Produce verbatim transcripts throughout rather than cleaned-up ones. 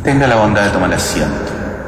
Tenga la bondad de tomar asiento.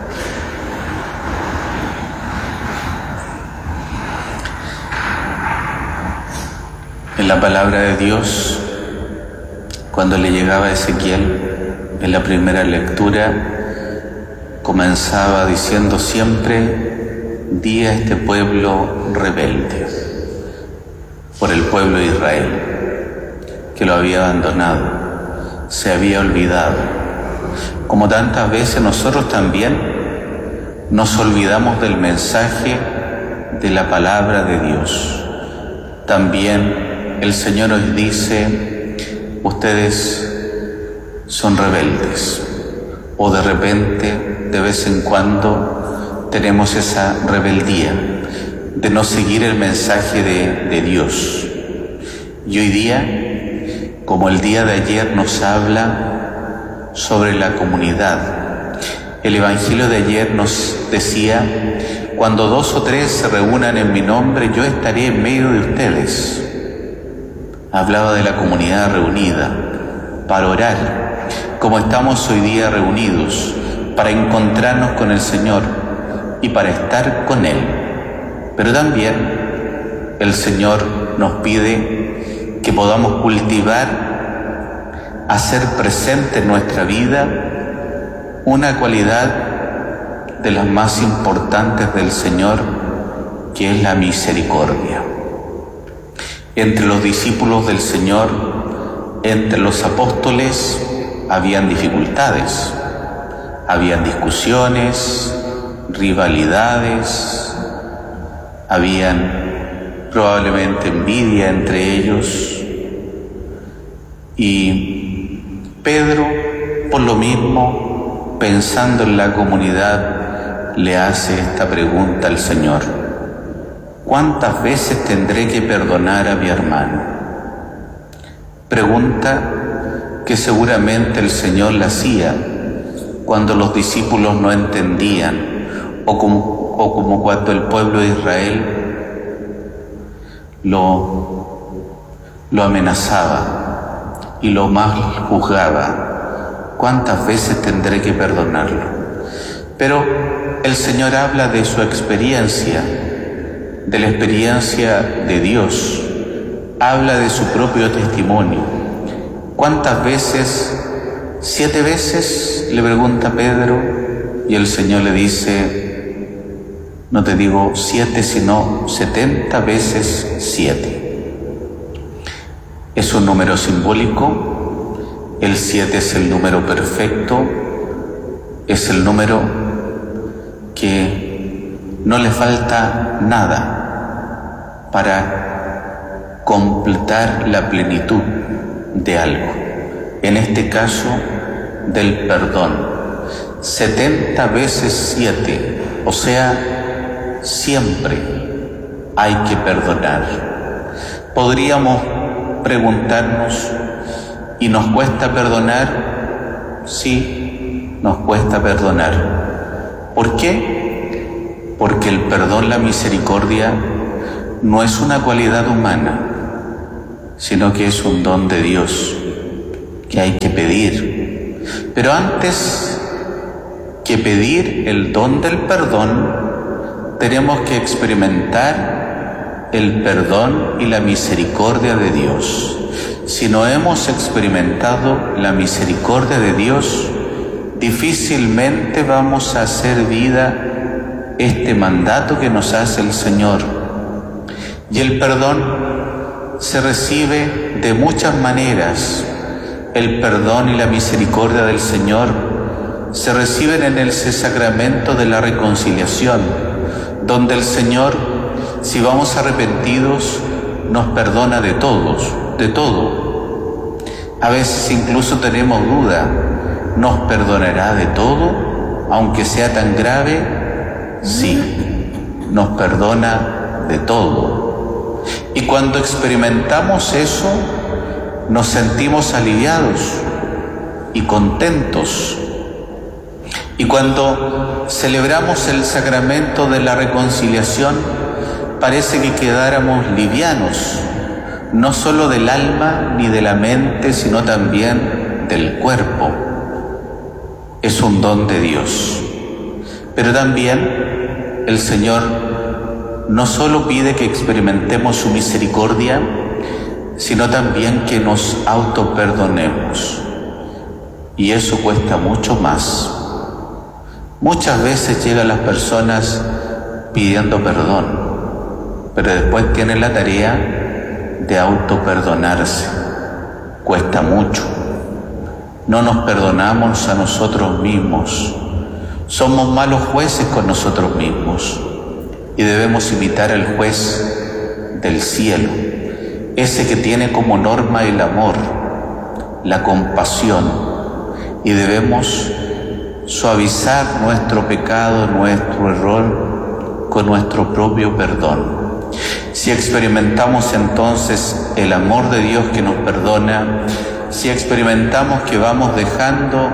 En la palabra de Dios, cuando le llegaba a Ezequiel, en la primera lectura, comenzaba diciendo siempre: di a este pueblo rebelde, por el pueblo de Israel, que lo había abandonado, se había olvidado. Como tantas veces nosotros también nos olvidamos del mensaje de la palabra de Dios. También el Señor nos dice: ustedes son rebeldes. O de repente, de vez en cuando, tenemos esa rebeldía de no seguir el mensaje de, de Dios. Y hoy día, como el día de ayer nos habla sobre la comunidad, el Evangelio de ayer nos decía: cuando dos o tres se reúnan en mi nombre, yo estaré en medio de ustedes. Hablaba de la comunidad reunida para orar, como estamos hoy día reunidos, para encontrarnos con el Señor y para estar con Él. Pero también el Señor nos pide que podamos cultivar, hacer presente en nuestra vida una cualidad de las más importantes del Señor, que es la misericordia. Entre los discípulos del Señor, entre los apóstoles, habían dificultades, habían discusiones, rivalidades, habían probablemente envidia entre ellos. Y Pedro, por lo mismo, pensando en la comunidad, le hace esta pregunta al Señor: ¿cuántas veces tendré que perdonar a mi hermano? Pregunta que seguramente el Señor la hacía cuando los discípulos no entendían, o como, o como cuando el pueblo de Israel lo, lo amenazaba y lo mal juzgaba. ¿Cuántas veces tendré que perdonarlo? Pero el Señor habla de su experiencia, de la experiencia de Dios, habla de su propio testimonio. ¿Cuántas veces? ¿Siete veces?, le pregunta Pedro, y el Señor le dice: no te digo siete, sino setenta veces siete. Es un número simbólico. El siete es el número perfecto, es el número que no le falta nada para completar la plenitud de algo, en este caso del perdón. setenta veces siete, o sea, siempre hay que perdonar. Podríamos preguntarnos: ¿y nos cuesta perdonar? Sí, nos cuesta perdonar. ¿Por qué? Porque el perdón, la misericordia, no es una cualidad humana, sino que es un don de Dios que hay que pedir. Pero antes que pedir el don del perdón, tenemos que experimentar el perdón y la misericordia de Dios. Si no hemos experimentado la misericordia de Dios, difícilmente vamos a hacer vida este mandato que nos hace el Señor. Y el perdón se recibe de muchas maneras. El perdón y la misericordia del Señor se reciben en el sacramento de la reconciliación, donde el Señor, si vamos arrepentidos, nos perdona de todos, de todo. A veces incluso tenemos duda: ¿nos perdonará de todo, aunque sea tan grave? Sí, nos perdona de todo. Y cuando experimentamos eso, nos sentimos aliviados y contentos. Y cuando celebramos el sacramento de la reconciliación, parece que quedáramos livianos, no solo del alma ni de la mente, sino también del cuerpo. es un don de Dios. Pero también el Señor no solo pide que experimentemos su misericordia, sino también que nos autoperdonemos. Y eso cuesta mucho más. Muchas veces llegan las personas pidiendo perdón, pero después tienen la tarea de autoperdonarse. Cuesta mucho. No nos perdonamos a nosotros mismos. Somos malos jueces con nosotros mismos y debemos imitar al juez del cielo, ese que tiene como norma el amor, la compasión, y debemos suavizar nuestro pecado, nuestro error con nuestro propio perdón. Si experimentamos entonces el amor de Dios que nos perdona, si experimentamos que vamos dejando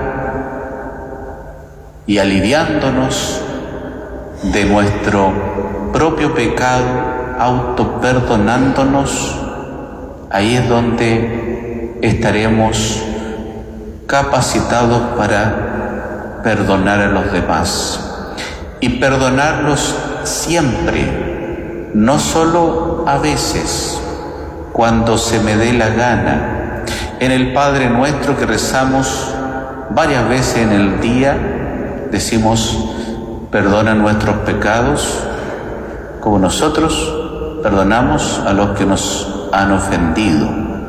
y aliviándonos de nuestro propio pecado, autoperdonándonos, ahí es donde estaremos capacitados para perdonar a los demás. Y perdonarlos siempre, no solo a veces, cuando se me dé la gana. En el Padre Nuestro que rezamos varias veces en el día, decimos: perdona nuestros pecados, como nosotros perdonamos a los que nos han ofendido.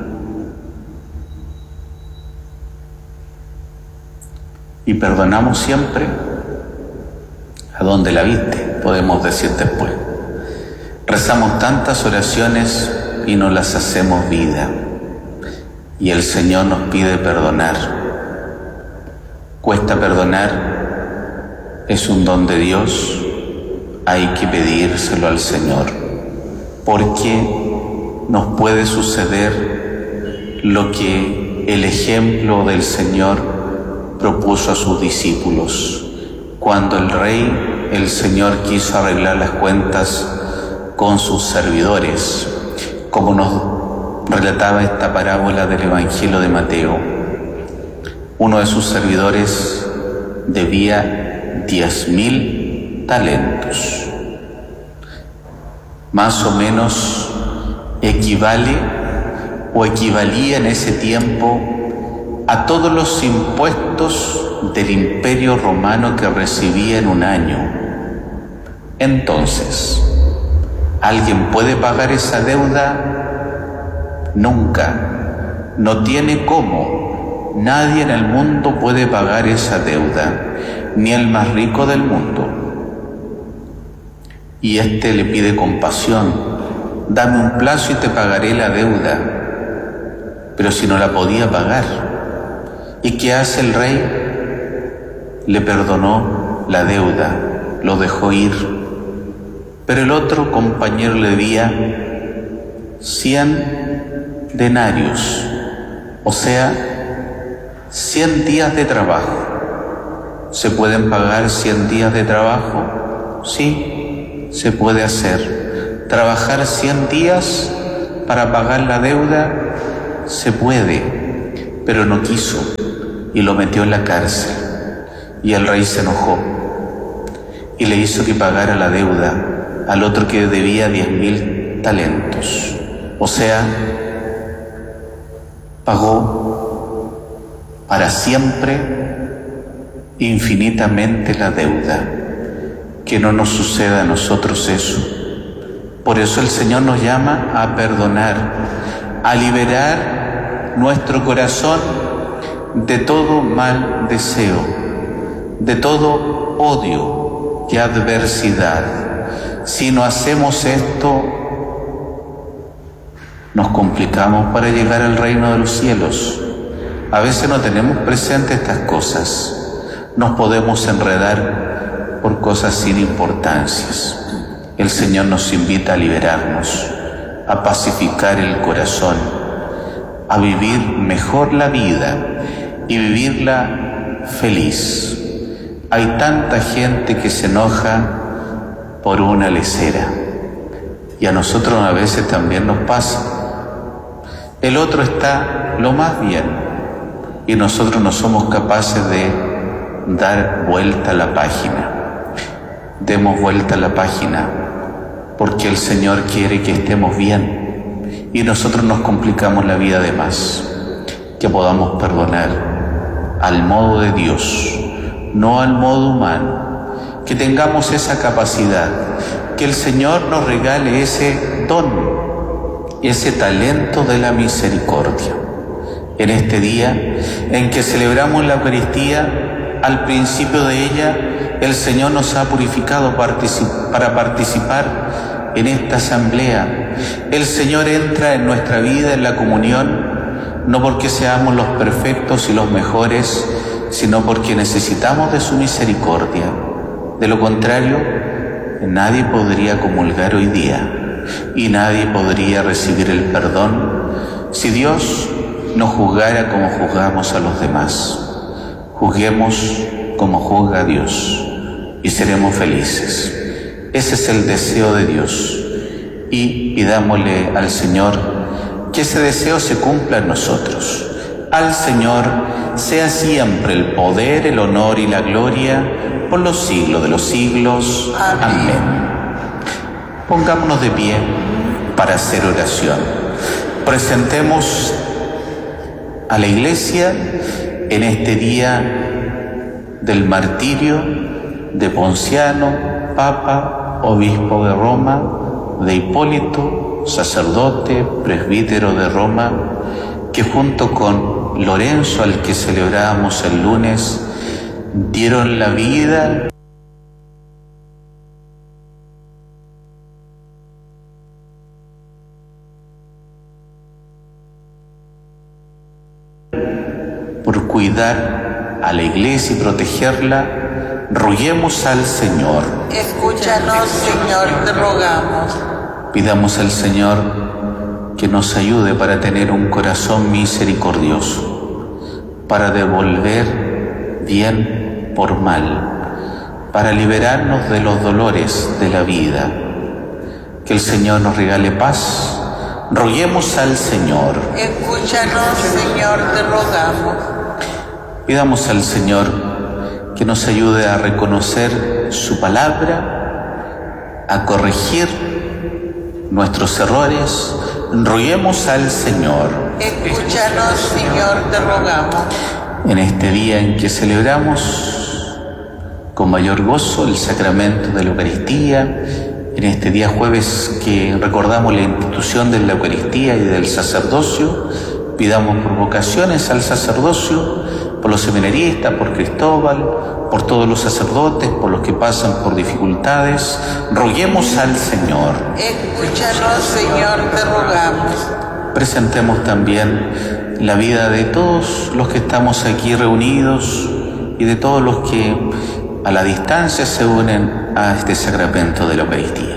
Y perdonamos siempre a donde la viste, podemos decir después. Rezamos tantas oraciones y no las hacemos vida. Y el Señor nos pide perdonar. Cuesta perdonar, es un don de Dios, hay que pedírselo al Señor, porque nos puede suceder lo que el ejemplo del Señor propuso a sus discípulos. Cuando el rey, el Señor, quiso arreglar las cuentas con sus servidores, como nos relataba esta parábola del Evangelio de Mateo. Uno de sus servidores debía diez mil talentos. Más o menos equivale o equivalía en ese tiempo a todos los impuestos del Imperio Romano que recibía en un año. Entonces, ¿alguien puede pagar esa deuda? Nunca. No tiene cómo. Nadie en el mundo puede pagar esa deuda, ni el más rico del mundo. Y éste le pide compasión: dame un plazo y te pagaré la deuda. Pero si no la podía pagar, ¿y qué hace el rey? Le perdonó la deuda, lo dejó ir. Pero el otro compañero le debía cien denarios, o sea, cien días de trabajo. ¿Se pueden pagar cien días de trabajo? Sí, se puede hacer. ¿Trabajar cien días para pagar la deuda? Se puede, pero no quiso y lo metió en la cárcel. Y el rey se enojó y le hizo que pagara la deuda al otro que debía diez mil talentos. O sea, pagó para siempre, infinitamente la deuda. Que no nos suceda a nosotros eso. Por eso el Señor nos llama a perdonar, a liberar nuestro corazón de todo mal deseo, de todo odio y adversidad. Si no hacemos esto, nos complicamos para llegar al reino de los cielos. A veces no tenemos presente estas cosas. Nos podemos enredar por cosas sin importancias. El Señor nos invita a liberarnos, a pacificar el corazón, a vivir mejor la vida y vivirla feliz. Hay tanta gente que se enoja por una lesera, y a nosotros a veces también nos pasa. El otro está lo más bien y nosotros no somos capaces de dar vuelta a la página. Demos vuelta a la página porque el Señor quiere que estemos bien y nosotros nos complicamos la vida de más. Que podamos perdonar al modo de Dios, no al modo humano. Que tengamos esa capacidad, que el Señor nos regale ese don, ese talento de la misericordia. En este día en que celebramos la Eucaristía, al principio de ella, el Señor nos ha purificado para participar en esta asamblea. El Señor entra en nuestra vida, en la comunión, no porque seamos los perfectos y los mejores, sino porque necesitamos de su misericordia. De lo contrario, nadie podría comulgar hoy día y nadie podría recibir el perdón si Dios no juzgara como juzgamos a los demás. Juzguemos como juzga Dios y seremos felices. Ese es el deseo de Dios y pidámosle al Señor que ese deseo se cumpla en nosotros. Al Señor sea siempre el poder, el honor y la gloria por los siglos de los siglos. Amén. Amén. Pongámonos de pie para hacer oración. Presentemos a la Iglesia en este día del martirio de Ponciano, Papa, Obispo de Roma, de Hipólito, sacerdote, presbítero de Roma, que junto con Lorenzo, al que celebrábamos el lunes, dieron la vida por cuidar a la Iglesia y protegerla. Roguemos al Señor. Escúchanos, Señor, te rogamos. Pidamos al Señor que nos ayude para tener un corazón misericordioso, para devolver bien por mal, para liberarnos de los dolores de la vida. Que el Señor nos regale paz. Roguemos al Señor. Escúchanos, Señor, te rogamos. Pidamos al Señor que nos ayude a reconocer su palabra, a corregir nuestros errores. Roguemos al Señor. Escúchanos, Señor, te rogamos. En este día en que celebramos con mayor gozo el sacramento de la Eucaristía, en este día jueves que recordamos la institución de la Eucaristía y del sacerdocio, pidamos por vocaciones al sacerdocio, por los seminaristas, por Cristóbal, por todos los sacerdotes, por los que pasan por dificultades. Roguemos al Señor. Escúchanos, Señor, te rogamos. Presentemos también la vida de todos los que estamos aquí reunidos y de todos los que a la distancia se unen a este sacramento de la Eucaristía.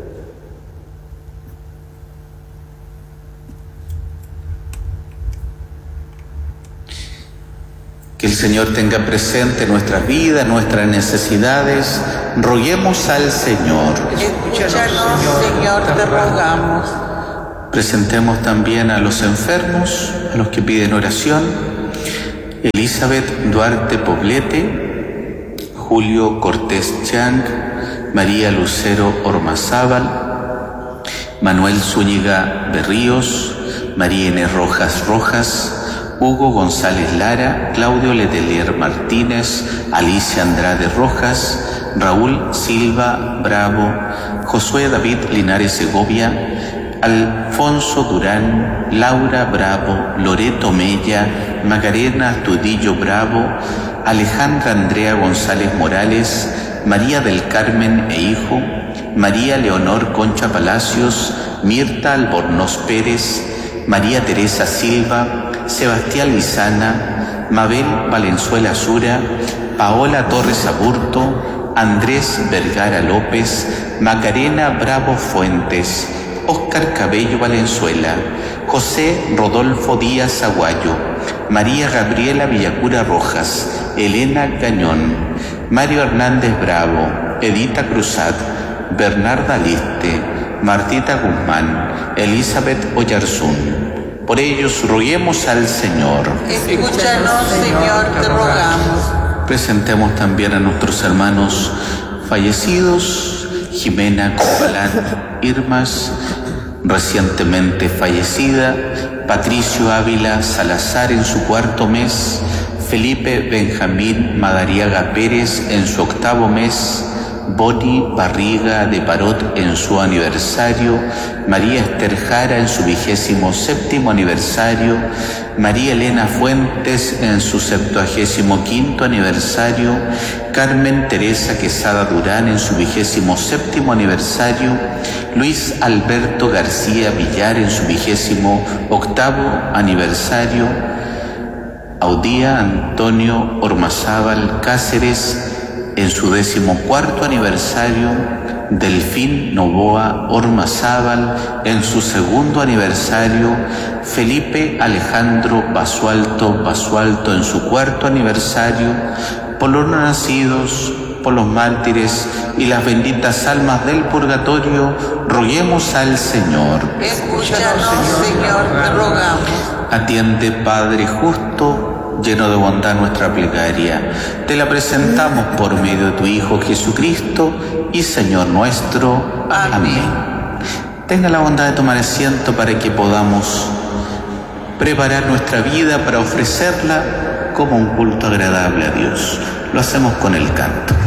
Que el Señor tenga presente nuestras vidas, nuestras necesidades. Roguemos al Señor. Escúchanos, Señor, te rogamos. Presentemos también a los enfermos, a los que piden oración. Elizabeth Duarte Poblete, Julio Cortés Chang, María Lucero Ormazábal, Manuel Zúñiga Berríos, María Inés Rojas Rojas, Hugo González Lara, Claudio Letelier Martínez, Alicia Andrade Rojas, Raúl Silva Bravo, Josué David Linares Segovia, Alfonso Durán, Laura Bravo, Loreto Mella, Macarena Tudillo Bravo, Alejandra Andrea González Morales, María del Carmen e Hijo, María Leonor Concha Palacios, Mirta Albornoz Pérez, María Teresa Silva, Sebastián Lizana, Mabel Valenzuela Sura, Paola Torres Aburto, Andrés Vergara López, Macarena Bravo Fuentes, Óscar Cabello Valenzuela, José Rodolfo Díaz Aguayo, María Gabriela Villacura Rojas, Elena Cañón, Mario Hernández Bravo, Edita Cruzat, Bernarda Liste, Martita Guzmán, Elizabeth Oyarzún. Por ellos roguemos al Señor. Escúchanos, Señor, te rogamos. Presentemos también a nuestros hermanos fallecidos, Jimena Copalán Irmas, recientemente fallecida, Patricio Ávila Salazar en su cuarto mes, Felipe Benjamín Madariaga Pérez en su octavo mes, Boni Barriga de Parot en su aniversario, María Esther Jara en su vigésimo séptimo aniversario, María Elena Fuentes en su septuagésimo quinto aniversario, Carmen Teresa Quesada Durán en su vigésimo séptimo aniversario, Luis Alberto García Villar en su vigésimo octavo aniversario, Audía Antonio Ormazábal Cáceres en su decimocuarto aniversario, Delfín Novoa Ormazábal en su segundo aniversario, Felipe Alejandro Basualto Basualto en su cuarto aniversario, por los nacidos, por los mártires y las benditas almas del purgatorio, roguemos al Señor. Escúchanos, Señor, te rogamos. Atiende, Padre justo, lleno de bondad nuestra plegaria. Te la presentamos por medio de tu Hijo Jesucristo y Señor nuestro. Amén. Amén. Tenga la bondad de tomar asiento para que podamos preparar nuestra vida para ofrecerla como un culto agradable a Dios. Lo hacemos con el canto.